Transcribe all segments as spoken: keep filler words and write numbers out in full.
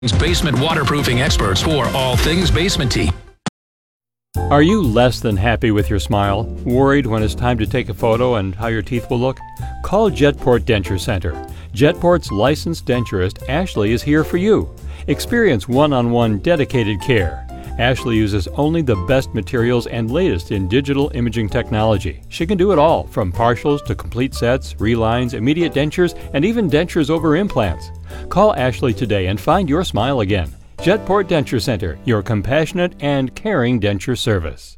Basement waterproofing experts for all things basement tea. Are you less than happy with your smile? Worried when it's time to take a photo and how your teeth will look? Call Jetport Denture Center. Jetport's licensed denturist, Ashley, is here for you. Experience one-on-one dedicated care. Ashley uses only the best materials and latest in digital imaging technology. She can do it all, from partials to complete sets, relines, immediate dentures, and even dentures over implants. Call Ashley today and find your smile again. Jetport Denture Center, your compassionate and caring denture service.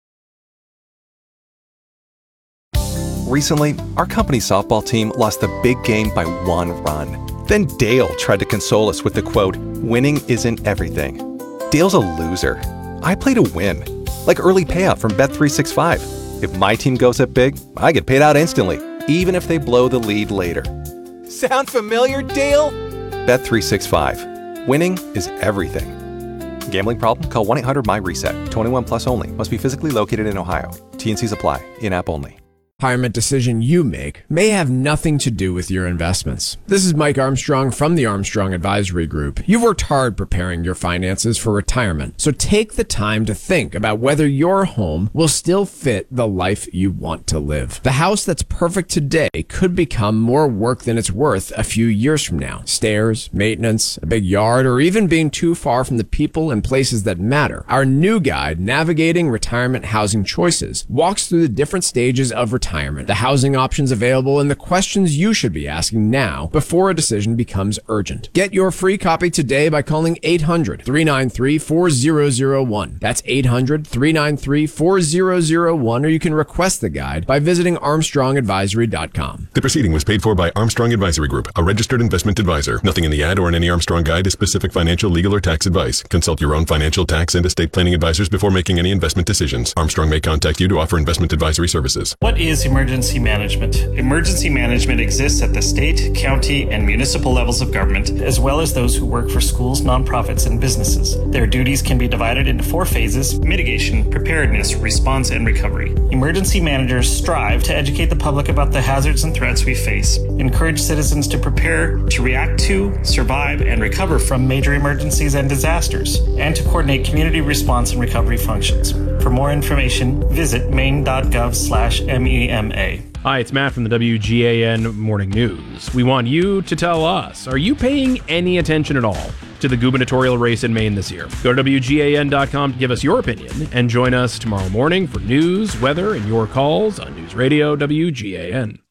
Recently, our company softball team lost the big game by one run. Then Dale tried to console us with the quote, "Winning isn't everything." Dale's a loser. I play to win. Like early payout from Bet three sixty-five. If my team goes up big, I get paid out instantly, even if they blow the lead later. Sound familiar, Dale? Bet three sixty-five. Winning is everything. Gambling problem? Call one eight hundred M Y RESET. twenty-one plus only. Must be physically located in Ohio. T and Cs apply. In-app only. Retirement decision you make may have nothing to do with your investments. This is Mike Armstrong from the Armstrong Advisory Group. You've worked hard preparing your finances for retirement, so take the time to think about whether your home will still fit the life you want to live. The house that's perfect today could become more work than it's worth a few years from now. Stairs, maintenance, a big yard, or even being too far from the people and places that matter. Our new guide, Navigating Retirement Housing Choices, walks through the different stages of retirement. Retirement, the housing options available, and the questions you should be asking now before a decision becomes urgent. Get your free copy today by calling eight hundred, three nine three, four zero zero one. That's eight hundred, three nine three, four zero zero one, or you can request the guide by visiting armstrong advisory dot com. The proceeding was paid for by Armstrong Advisory Group, a registered investment advisor. Nothing in the ad or in any Armstrong guide is specific financial, legal, or tax advice. Consult your own financial, tax, and estate planning advisors before making any investment decisions. Armstrong may contact you to offer investment advisory services. What is emergency management? Emergency management exists at the state, county, and municipal levels of government, as well as those who work for schools, nonprofits, and businesses. Their duties can be divided into four phases: mitigation, preparedness, response, and recovery. Emergency managers strive to educate the public about the hazards and threats we face, encourage citizens to prepare to react to, survive, and recover from major emergencies and disasters, and to coordinate community response and recovery functions. For more information, visit maine.gov slash MEMA. Hi, it's Matt from the W G A N Morning News. We want you to tell us, are you paying any attention at all to the gubernatorial race in Maine this year? Go to W G A N dot com to give us your opinion and join us tomorrow morning for news, weather, and your calls on News Radio W G A N.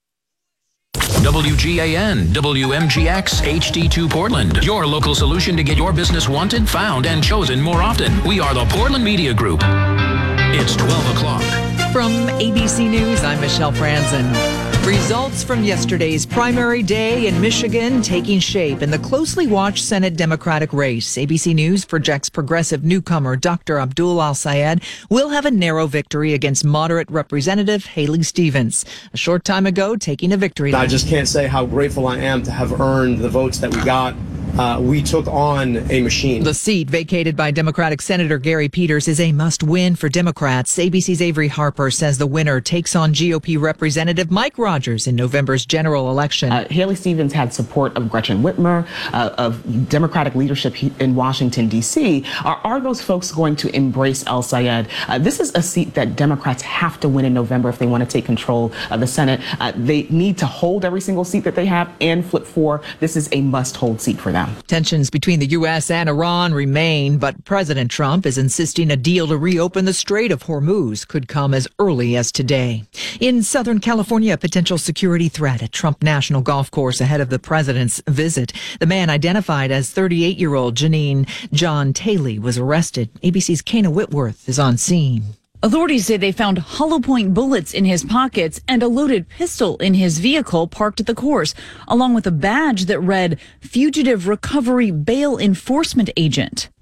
W G A N, W M G X, H D two Portland. Your local solution to get your business wanted, found, and chosen more often. We are the Portland Media Group. It's twelve o'clock. From A B C News, I'm Michelle Franzen. Results from yesterday's primary day in Michigan taking shape in the closely watched Senate Democratic race. A B C News projects progressive newcomer Doctor Abdul Al-Sayed will have a narrow victory against moderate Representative Haley Stevens. A short time ago, taking a victory. I just can't say how grateful I am to have earned the votes that we got. Uh, we took on a machine. The seat vacated by Democratic Senator Gary Peters is a must-win for Democrats. A B C's Avery Harper says the winner takes on G O P Representative Mike Rogers in November's general election. Uh, Haley Stevens had support of Gretchen Whitmer, uh, of Democratic leadership in Washington, D C Are, are those folks going to embrace Al-Sayed? Uh, this is a seat that Democrats have to win in November if they want to take control of the Senate. Uh, they need to hold every single seat that they have and flip four. This is a must-hold seat for them. Tensions between the U S and Iran remain, but President Trump is insisting a deal to reopen the Strait of Hormuz could come as early as today. In Southern California, a potential security threat at Trump National Golf Course ahead of the president's visit. The man identified as thirty-eight-year-old Janine John Taylor was arrested. A B C's Kana Whitworth is on scene. Authorities say they found hollow point bullets in his pockets and a loaded pistol in his vehicle parked at the course, along with a badge that read Fugitive Recovery Bail Enforcement Agent.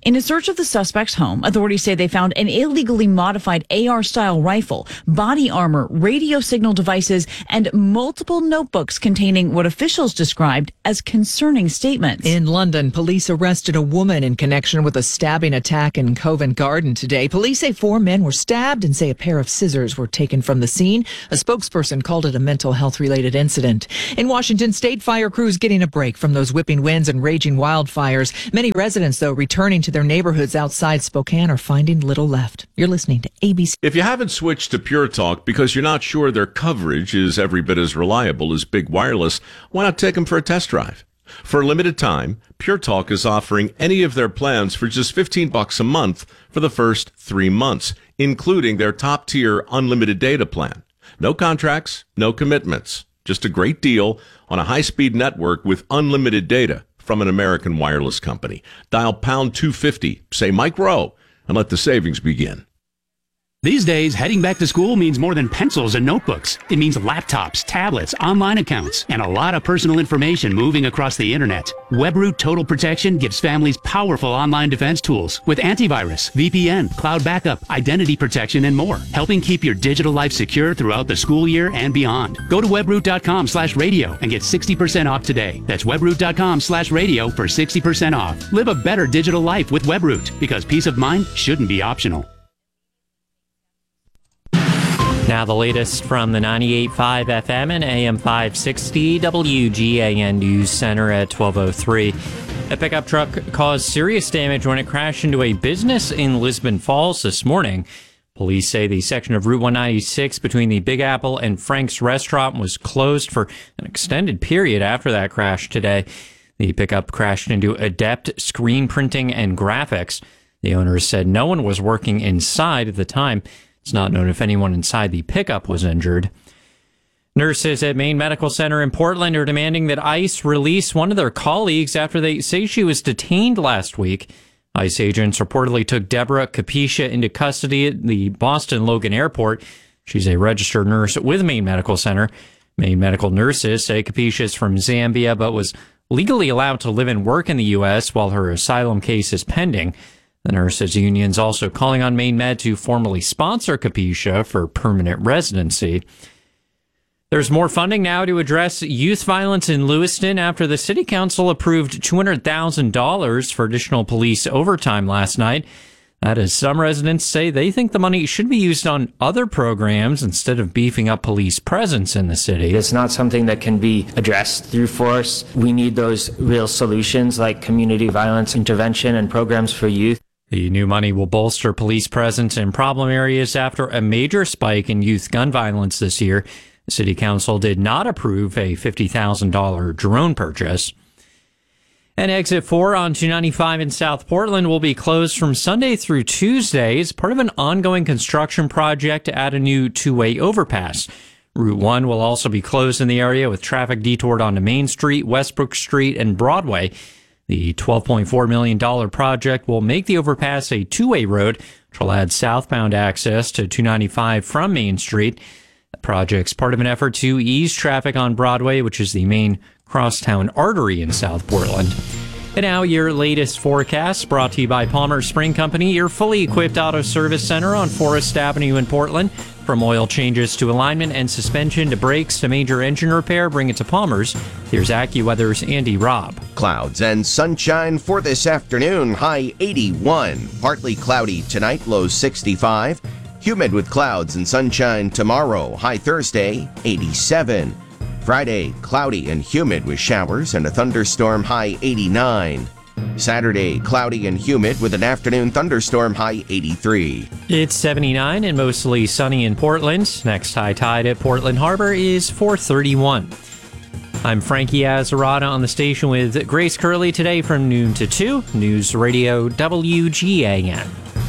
In a search of the suspect's home, authorities say they found an illegally modified A R-style rifle, body armor, radio signal devices, and multiple notebooks containing what officials described as concerning statements. In London, police arrested a woman in connection with a stabbing attack in Covent Garden today. Police say four men were stabbed and say a pair of scissors were taken from the scene. A spokesperson called it a mental health-related incident. In Washington state, fire crews getting a break from those whipping winds and raging wildfires. Many residents, though, returning to their neighborhoods outside Spokane are finding little left. You're listening to A B C. If you haven't switched to Pure Talk because you're not sure their coverage is every bit as reliable as Big Wireless, why not take them for a test drive? For a limited time, Pure Talk is offering any of their plans for just fifteen bucks a month for the first three months, including their top-tier unlimited data plan. No contracts, no commitments. Just a great deal on a high-speed network with unlimited data from an American wireless company. Dial pound two fifty, say Mike Rowe, and let the savings begin. These days, heading back to school means more than pencils and notebooks. It means laptops, tablets, online accounts, and a lot of personal information moving across the internet. WebRoot Total Protection gives families powerful online defense tools with antivirus, V P N, cloud backup, identity protection, and more, helping keep your digital life secure throughout the school year and beyond. Go to webroot.com slash radio and get sixty percent off today. That's webroot.com slash radio for sixty percent off. Live a better digital life with WebRoot, because peace of mind shouldn't be optional. Now the latest from the ninety-eight point five F M and A M five sixty W G A N News Center at twelve oh three. A pickup truck caused serious damage when it crashed into a business in Lisbon Falls this morning. Police say the section of Route one ninety-six between the Big Apple and Frank's Restaurant was closed for an extended period after that crash today. The pickup crashed into Adept Screen Printing and Graphics. The owners said no one was working inside at the time. It's not known if anyone inside the pickup was injured. Nurses at Maine Medical Center in Portland are demanding that ICE release one of their colleagues after they say she was detained last week. ICE agents reportedly took Deborah Capicia into custody at the Boston Logan Airport. She's a registered nurse with Maine Medical Center. Maine medical nurses say Capicia is from Zambia but was legally allowed to live and work in the U S while her asylum case is pending. The nurses' union's also calling on Maine Med to formally sponsor Capicia for permanent residency. There's more funding now to address youth violence in Lewiston after the city council approved two hundred thousand dollars for additional police overtime last night. That is, some residents say they think the money should be used on other programs instead of beefing up police presence in the city. It's not something that can be addressed through force. We need those real solutions like community violence intervention and programs for youth. The new money will bolster police presence in problem areas after a major spike in youth gun violence this year. The city council did not approve a fifty thousand dollars drone purchase. And Exit four on two ninety-five in South Portland will be closed from Sunday through Tuesday as part of an ongoing construction project to add a new two-way overpass. Route one will also be closed in the area with traffic detoured onto Main Street, Westbrook Street, and Broadway. The twelve point four million dollars project will make the overpass a two-way road, which will add southbound access to two ninety-five from Main Street. The project's part of an effort to ease traffic on Broadway, which is the main crosstown artery in South Portland. And now your latest forecast brought to you by Palmer Spring Company, your fully equipped auto service center on Forest Avenue in Portland. From oil changes to alignment and suspension to brakes to major engine repair, bring it to Palmer's. Here's AccuWeather's Andy Robb. Clouds and sunshine for this afternoon, high eighty-one. Partly cloudy tonight, low sixty-five. Humid with clouds and sunshine tomorrow, high Thursday, eighty-seven. Friday, cloudy and humid with showers and a thunderstorm, high eighty-nine. Saturday, cloudy and humid with an afternoon thunderstorm, high eighty-three. It's seventy-nine and mostly sunny in Portland. Next high tide at Portland Harbor is four thirty-one. I'm Frankie Azarada on the station with Grace Curley today from noon to two. News Radio W G A N.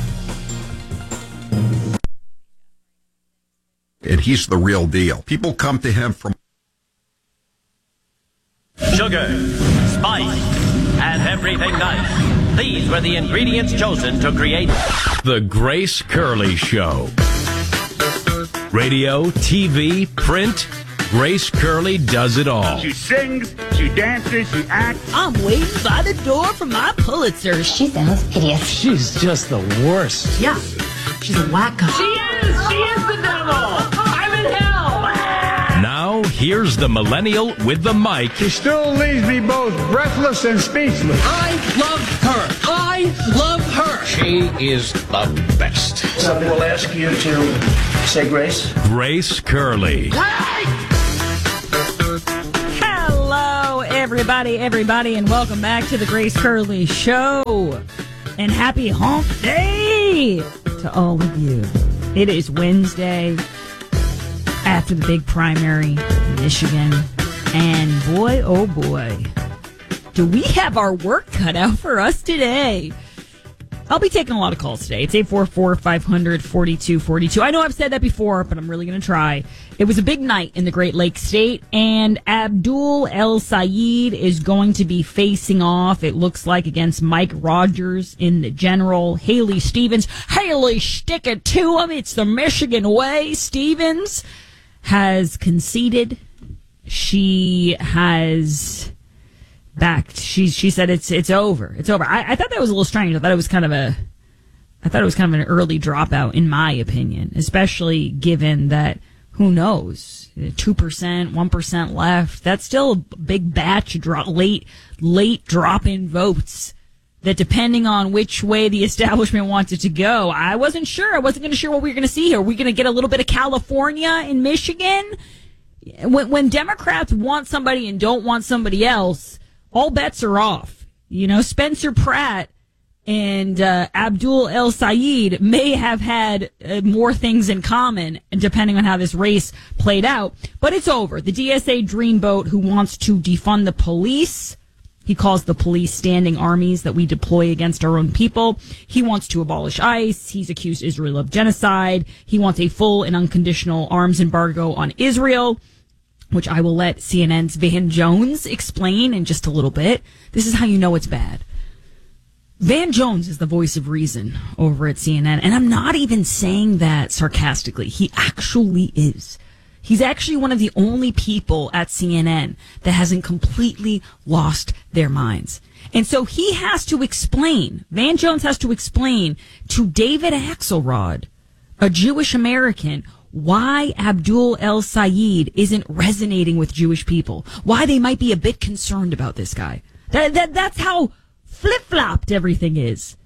And he's the real deal. People come to him from sugar, spice, and everything nice. These were the ingredients chosen to create The Grace Curley Show. Radio, T V, print, Grace Curley does it all. She sings, she dances, she acts. I'm waiting by the door for my Pulitzer. She sounds hideous. She's just the worst. Yeah, she's a wacko. She is! She is the devil! I'm in hell! Now, here's the millennial with the mic. She still leaves me both breathless and speechless. I love her. I love her. She is the best. Something will ask you to say grace. Grace Curley. Hello, everybody, everybody, and welcome back to the Grace Curley Show. And happy hump day to all of you. It is Wednesday after the big primary in Michigan. And boy, oh boy, do we have our work cut out for us today. I'll be taking a lot of calls today. It's eight four four, five hundred, forty-two forty-two. I know I've said that before, but I'm really going to try. It was a big night in the Great Lakes State, and Abdul El-Sayed is going to be facing off, it looks like, against Mike Rogers in the general. Haley Stevens. Haley, stick it to him. It's the Michigan way. Stevens has conceded. She has backed. She she said it's it's over. It's over. I, I thought that was a little strange. I thought it was kind of a I thought it was kind of an early dropout, in my opinion, especially given that, who knows, two percent, one percent left. That's still a big batch drop, late late drop in votes that, depending on which way the establishment wants it to go, I wasn't sure. I wasn't going to sure what we were going to see here. Are we going to get a little bit of California in Michigan? When, when Democrats want somebody and don't want somebody else, all bets are off. You know, Spencer Pratt and uh, Abdul El-Sayed may have had uh, more things in common, depending on how this race played out. But it's over. The D S A dreamboat, who wants to defund the police. He calls the police standing armies that we deploy against our own people. He wants to abolish ICE. He's accused Israel of genocide. He wants a full and unconditional arms embargo on Israel, which I will let C N N's Van Jones explain in just a little bit. This is how you know it's bad. Van Jones is the voice of reason over at C N N, and I'm not even saying that sarcastically. He actually is. He's actually one of the only people at C N N that hasn't completely lost their minds. And so he has to explain, Van Jones has to explain to David Axelrod, a Jewish American, why Abdul El-Sayed isn't resonating with Jewish people, why they might be a bit concerned about this guy. That, that That's how flip-flopped everything is.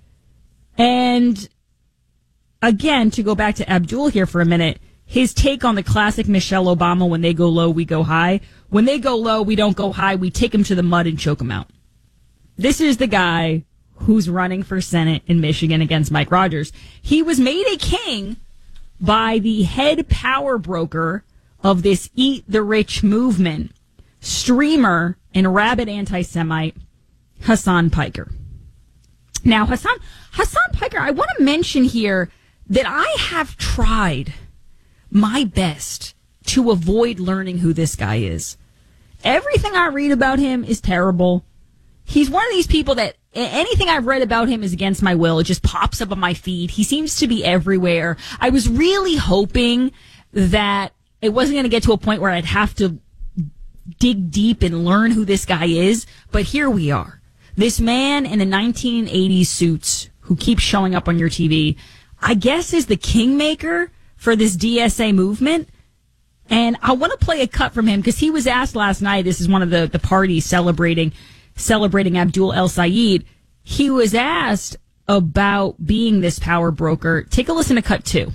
And again, to go back to Abdul here for a minute, his take on the classic Michelle Obama, when they go low, we go high. When they go low, we don't go high. We take him to the mud and choke him out. This is the guy who's running for Senate in Michigan against Mike Rogers. He was made a king by the head power broker of this Eat the Rich movement, streamer and rabid anti-Semite, Hassan Piker. Now, Hassan, Hassan Piker, I want to mention here that I have tried my best to avoid learning who this guy is. Everything I read about him is terrible. He's one of these people that anything I've read about him is against my will. It just pops up on my feed. He seems to be everywhere. I was really hoping that it wasn't going to get to a point where I'd have to dig deep and learn who this guy is, but here we are. This man in the nineteen eighties suits who keeps showing up on your T V, I guess is the kingmaker for this D S A movement. And I want to play a cut from him because he was asked last night, this is one of the, the parties celebrating celebrating Abdul El-Sayed. He was asked about being this power broker. Take a listen to cut two.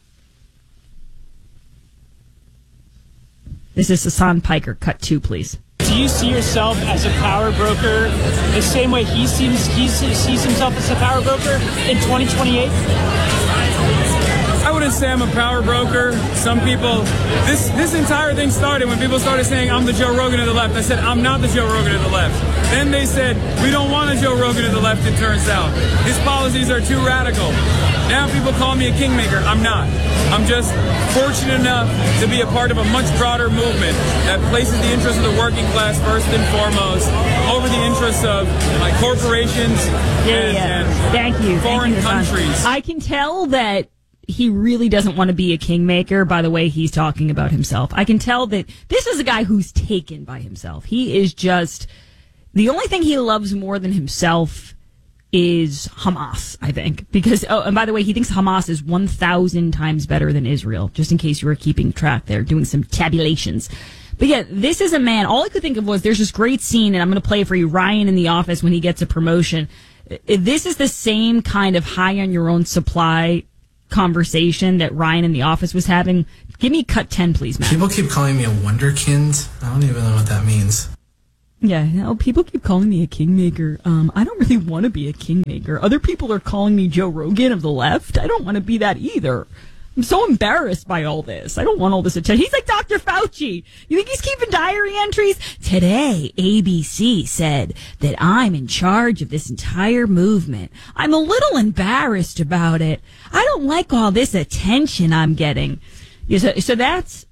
This is Hassan Piker. Cut two, please. Do you see yourself as a power broker the same way he seems he sees himself as a power broker in twenty twenty-eight? I wouldn't say I'm a power broker. Some people, this this entire thing started when people started saying I'm the Joe Rogan of the left. I said I'm not the Joe Rogan of the left. Then they said we don't want a Joe Rogan of the left, it turns out. His policies are too radical. Now people call me a kingmaker. I'm not. I'm just fortunate enough to be a part of a much broader movement that places the interests of the working class first and foremost over the interests of like corporations yeah, and, yeah. and Thank you. foreign Thank you, countries. I can tell that he really doesn't want to be a kingmaker by the way he's talking about himself. I can tell that this is a guy who's taken by himself. He is just, the only thing he loves more than himself is Hamas, I think. Because, oh, and by the way, he thinks Hamas is one thousand times better than Israel, just in case you were keeping track there, doing some tabulations. But yeah, this is a man, all I could think of was there's this great scene, and I'm going to play it for you, Ryan in The Office when he gets a promotion. This is the same kind of high on your own supply conversation that Ryan in The Office was having. Give me cut ten, please, man. People keep calling me a wonderkind. I don't even know what that means. Yeah, no, people keep calling me a kingmaker. Um, I don't really want to be a kingmaker. Other people are calling me Joe Rogan of the left. I don't want to be that either. I'm so embarrassed by all this. I don't want all this attention. He's like Doctor Fauci. You think he's keeping diary entries? Today, A B C said that I'm in charge of this entire movement. I'm a little embarrassed about it. I don't like all this attention I'm getting. So, so that's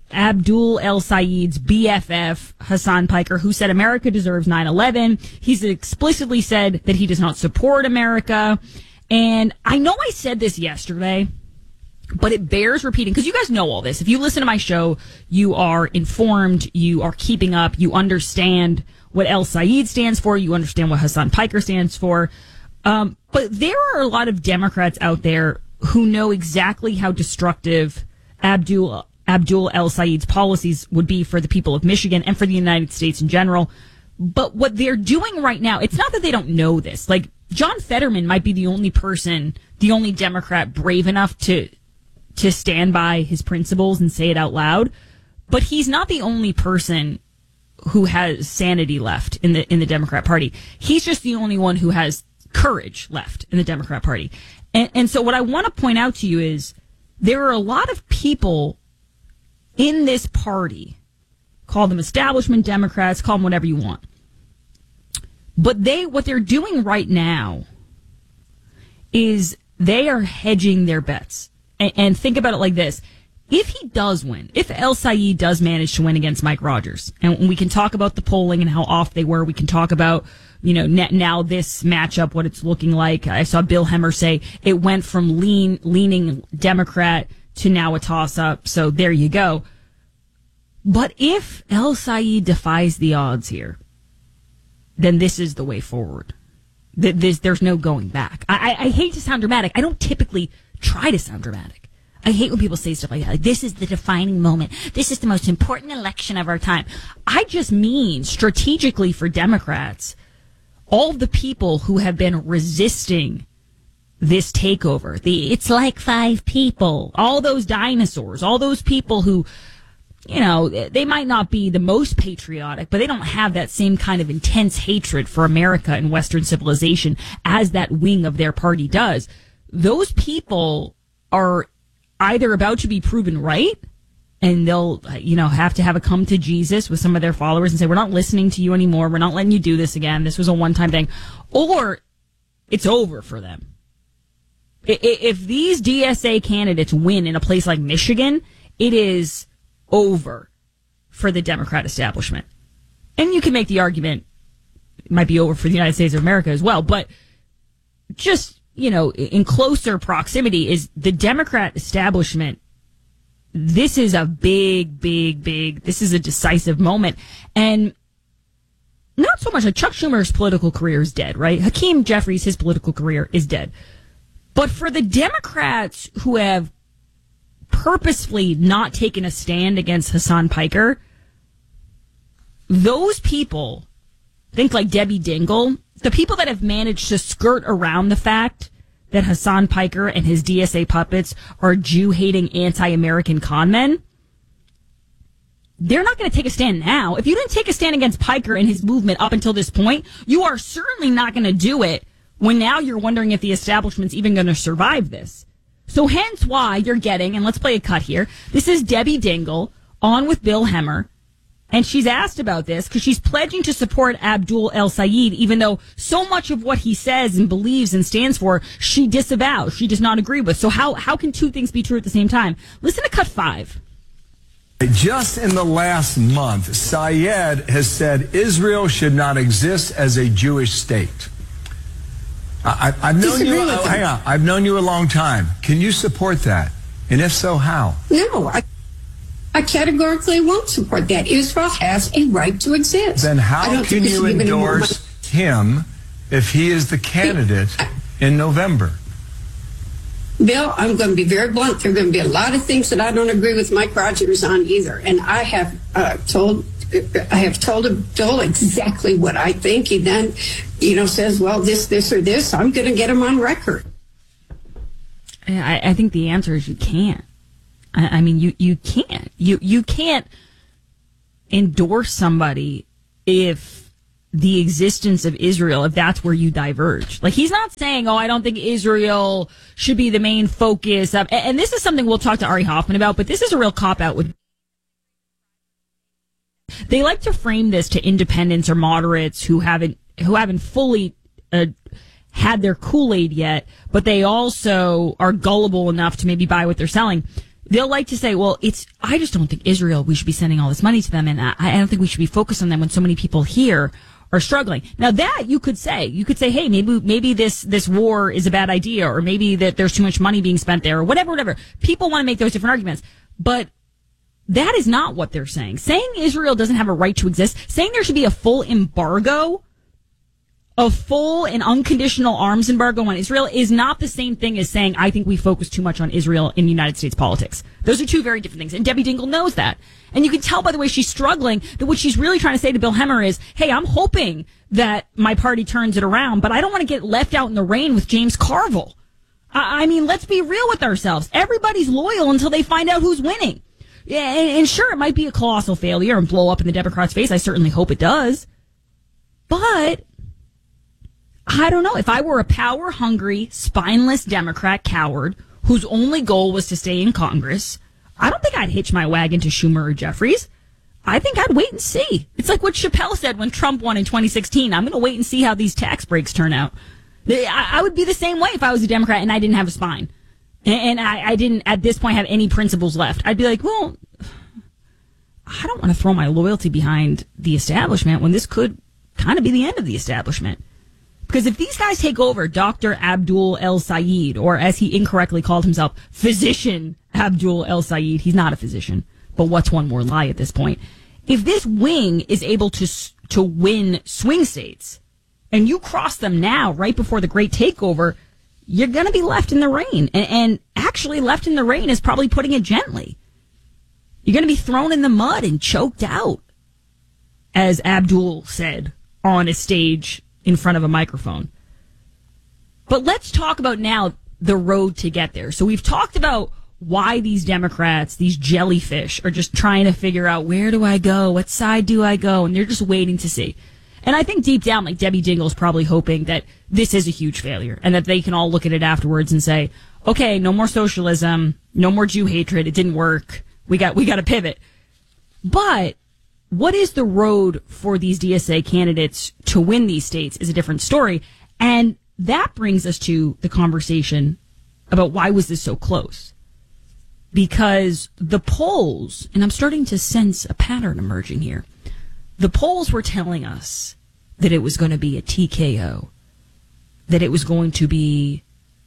Abdul El Sayed's B F F, Hassan Piker, who said America deserves nine eleven. He's explicitly said that he does not support America. And I know I said this yesterday, but it bears repeating, because you guys know all this. If you listen to my show, you are informed, you are keeping up, you understand what El Sayed stands for, you understand what Hassan Piker stands for. Um, but there are a lot of Democrats out there who know exactly how destructive Abdul Abdul El Sayed's policies would be for the people of Michigan and for the United States in general. But what they're doing right now, it's not that they don't know this. Like, John Fetterman might be the only person, the only Democrat brave enough to to stand by his principles and say it out loud. But he's not the only person who has sanity left in the in the Democrat Party. He's just the only one who has courage left in the Democrat Party. And, and so what I want to point out to you is there are a lot of people in this party, call them establishment Democrats, call them whatever you want. But they, what they're doing right now is they are hedging their bets. And, and think about it like this. If he does win, if El Sayed does manage to win against Mike Rogers, and we can talk about the polling and how off they were, we can talk about, you know, now this matchup, what it's looking like. I saw Bill Hemmer say it went from lean, leaning Democrat to now a toss-up, so there you go. But if El Sayed defies the odds here, then this is the way forward. There's, there's no going back. I, I, I hate to sound dramatic. I don't typically try to sound dramatic. I hate when people say stuff like that. Like, this is the defining moment. This is the most important election of our time. I just mean strategically for Democrats, all the people who have been resisting this takeover, the it's like five people, all those dinosaurs, all those people who, you know, they might not be the most patriotic, but they don't have that same kind of intense hatred for America and Western civilization as that wing of their party does. Those people are either about to be proven right, and they'll, you know, have to have a come to Jesus with some of their followers and say, we're not listening to you anymore. We're not letting you do this again. This was a one-time thing. Or it's over for them. If these D S A candidates win in a place like Michigan, it is over for the Democrat establishment. And you can make the argument it might be over for the United States of America as well. But just, you know, in closer proximity is the Democrat establishment. This is a big, big, big, this is a decisive moment. And not so much like Chuck Schumer's political career is dead, right? Hakeem Jeffries, his political career is dead. But for the Democrats who have purposefully not taken a stand against Hassan Piker, those people, think like Debbie Dingell, the people that have managed to skirt around the fact that Hassan Piker and his D S A puppets are Jew-hating anti-American conmen, they're not going to take a stand now. If you didn't take a stand against Piker and his movement up until this point, you are certainly not going to do it when now you're wondering if the establishment's even going to survive this. So hence why you're getting, and let's play a cut here, this is Debbie Dingell on with Bill Hemmer, and she's asked about this because she's pledging to support Abdul El Sayed, even though so much of what he says and believes and stands for, she disavows, she does not agree with. So how, how can two things be true at the same time? Listen to cut five. Just in the last month, Sayed has said Israel should not exist as a Jewish state. I, I've known disagree you. with Oh, them. hang on. I've known you a long time. Can you support that? And if so, how? No, I, I categorically won't support that. Israel has a right to exist. Then I how don't can think we you should give any more endorse him if he is the candidate in November? Bill, I'm going to be very blunt. There are going to be a lot of things that I don't agree with Mike Rogers on either. And I have uh, told I have told him Bill exactly what I think. He then, you know, says, well, this, this, or this. I'm going to get him on record. I, I think the answer is you can't. I, I mean, you, you can't. You, you can't endorse somebody if the existence of Israel, if that's where you diverge. Like, he's not saying, oh, I don't think Israel should be the main focus of, and, and this is something we'll talk to Ari Hoffman about, but this is a real cop-out with, they like to frame this to independents or moderates who haven't, who haven't fully, uh, had their Kool-Aid yet, but they also are gullible enough to maybe buy what they're selling. They'll like to say, well, it's, I just don't think Israel, we should be sending all this money to them, and I, I don't think we should be focused on them when so many people here are struggling. Now that you could say, you could say, hey, maybe, maybe this, this war is a bad idea, or maybe that there's too much money being spent there, or whatever, whatever. People want to make those different arguments, but that is not what they're saying. Saying Israel doesn't have a right to exist, saying there should be a full embargo, a full and unconditional arms embargo on Israel is not the same thing as saying, I think we focus too much on Israel in United States politics. Those are two very different things. And Debbie Dingell knows that. And you can tell by the way she's struggling that what she's really trying to say to Bill Hemmer is, hey, I'm hoping that my party turns it around, but I don't want to get left out in the rain with James Carville. I, I mean, let's be real with ourselves. Everybody's loyal until they find out who's winning. Yeah, and, and sure, it might be a colossal failure and blow up in the Democrats' face. I certainly hope it does. But I don't know. If I were a power-hungry, spineless Democrat coward whose only goal was to stay in Congress, I don't think I'd hitch my wagon to Schumer or Jeffries. I think I'd wait and see. It's like what Chappelle said when Trump won in twenty sixteen. I'm going to wait and see how these tax breaks turn out. I would be the same way if I was a Democrat and I didn't have a spine. And I, I didn't, at this point, have any principles left. I'd be like, well, I don't want to throw my loyalty behind the establishment when this could kind of be the end of the establishment. Because if these guys take over, Doctor Abdul El-Sayed, or as he incorrectly called himself, Physician Abdul El-Sayed, he's not a physician, but what's one more lie at this point? If this wing is able to to win swing states, and you cross them now, right before the great takeover, you're going to be left in the rain. And, and actually left in the rain is probably putting it gently. You're going to be thrown in the mud and choked out, as Abdul said on a stage in front of a microphone. But let's talk about now the road to get there. So we've talked about why these Democrats, these jellyfish, are just trying to figure out, where do I go? What side do I go? And they're just waiting to see. And I think deep down, like Debbie Dingell is probably hoping that this is a huge failure and that they can all look at it afterwards and say, okay, no more socialism, no more Jew hatred. It didn't work. We got, we got to pivot. But what is the road for these D S A candidates to win these states is a different story. And that brings us to the conversation about why was this so close? Because the polls, and I'm starting to sense a pattern emerging here, the polls were telling us that it was going to be a T K O, that it was going to be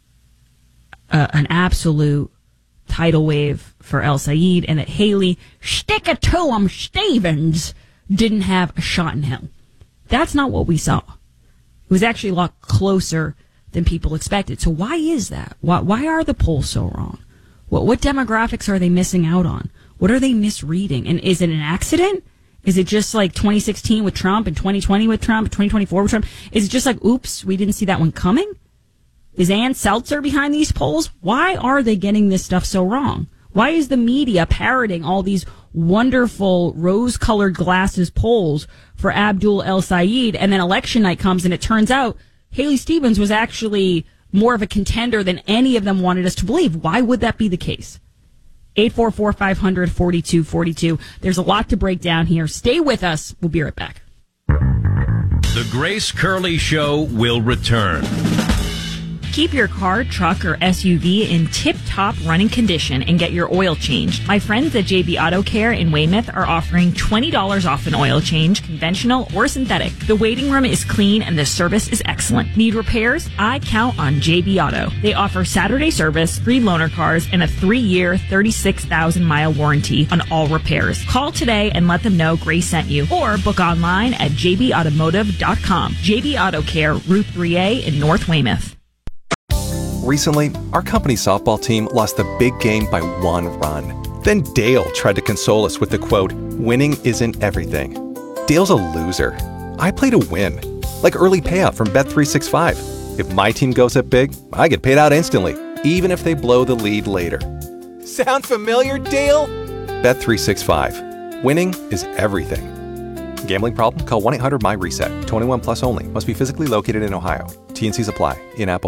a, an absolute tidal wave for El-Sayed, and that Haley, stick it to 'em, Stevens, didn't have a shot in hell. That's not what we saw. It was actually a lot closer than people expected. So why is that? Why, why are the polls so wrong? What, what demographics are they missing out on? What are they misreading? And is it an accident? Is it just like twenty sixteen with Trump and twenty twenty with Trump, twenty twenty-four with Trump? Is it just like, oops, we didn't see that one coming? Is Ann Seltzer behind these polls? Why are they getting this stuff so wrong? Why is the media parroting all these wonderful rose-colored glasses polls for Abdul El-Sayed, and then election night comes and it turns out Haley Stevens was actually more of a contender than any of them wanted us to believe? Why would that be the case? eight four four, five hundred, forty-two forty-two. There's a lot to break down here. Stay with us. We'll be right back. The Grace Curley Show will return. Keep your car, truck, or S U V in tip-top running condition and get your oil changed. My friends at J B Auto Care in Weymouth are offering twenty dollars off an oil change, conventional or synthetic. The waiting room is clean and the service is excellent. Need repairs? I count on J B Auto. They offer Saturday service, free loaner cars, and a three-year, thirty-six thousand mile warranty on all repairs. Call today and let them know Grace sent you, or book online at j b automotive dot com. J B Auto Care, Route three A in North Weymouth. Recently, our company's softball team lost the big game by one run. Then Dale tried to console us with the quote, "Winning isn't everything." Dale's a loser. I play to win. Like early payout from Bet three sixty-five. If my team goes up big, I get paid out instantly, even if they blow the lead later. Sound familiar, Dale? Bet three sixty-five. Winning is everything. Gambling problem? Call one eight hundred my reset. twenty-one plus only. Must be physically located in Ohio. T and C's apply. In-app